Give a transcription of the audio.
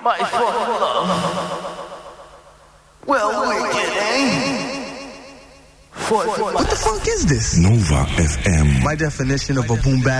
My fucking love. Well, wicked, eh? What the fuck is this? Nova FM. My definition of a boom bap